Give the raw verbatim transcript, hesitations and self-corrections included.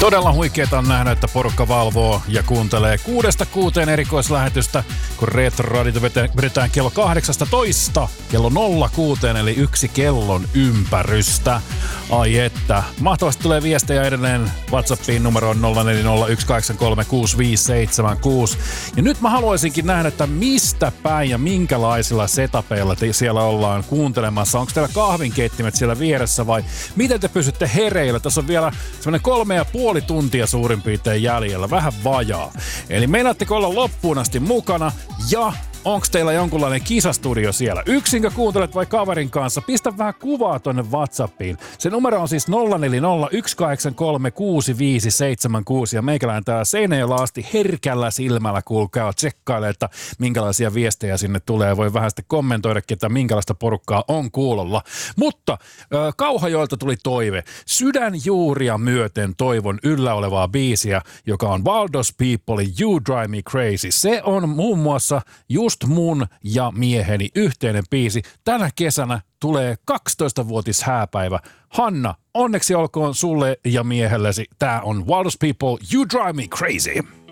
Todella huikeeta on nähdä, että porukka valvoo ja kuuntelee kuudesta kuuteen erikoislähetystä, kun Retro-radiota vedetään kello kahdeksastatoista kello nolla kuuteen, eli yksi kellon ympärystä. Ai että. Mahtavasti tulee viestejä edelleen WhatsAppiin numeroon nolla neljä nolla yksi kahdeksan kolme kuusi viisi seitsemän kuusi. Ja nyt mä haluaisinkin nähdä, että mistä päin ja minkälaisilla setupeilla te siellä ollaan kuuntelemassa. Onko teillä kahvinkeittimet siellä vieressä vai miten te pysytte hereillä? Tässä on vielä semmoinen kolme ja puoli tuntia suurin piirtein jäljellä, vähän vajaa. Eli meinaatteko olla loppuun asti mukana ja onko teillä jonkunlainen kisastudio siellä? Yksinkö kuuntelet vai kaverin kanssa? Pistä vähän kuvaa tonne WhatsAppiin. Se numero on siis nolla neljä nolla yksi kahdeksan kolme kuusi viisi seitsemän kuusi ja meikäläinen täällä Seinäjoella asti herkällä silmällä kuulkaa tsekkailee, että minkälaisia viestejä sinne tulee. Voi vähän sitten kommentoidakin, että minkälaista porukkaa on kuulolla. Mutta äh, Kauhajoelta tuli toive. Sydänjuuria myöten toivon yllä olevaa biisiä, joka on Waldos People You Drive Me Crazy. Se on muun muassa just mun ja mieheni yhteinen biisi. Tänä kesänä tulee kaksitoistavuotis hääpäivä. Hanna, onneksi olkoon sulle ja miehellesi. Tää on Waldos People, You Drive Me Crazy.